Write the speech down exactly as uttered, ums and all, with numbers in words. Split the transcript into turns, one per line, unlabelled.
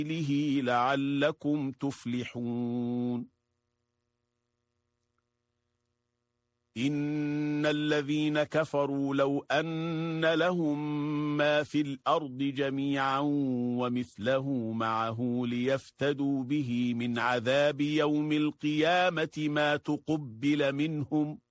لعلكم تفلحون. إن الذين كفروا لو أن لهم ما في الأرض جميعا ومثله معه ليفتدوا به من عذاب يوم القيامة ما تقبل منهم